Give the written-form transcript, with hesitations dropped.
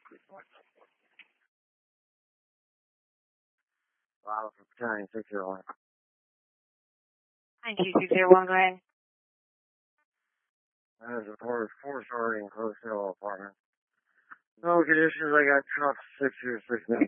Wow, for Battalion 601. 92601, go ahead. That is a four-story enclosed cell apartment. No conditions, I got trucks 6 years, 6 minutes.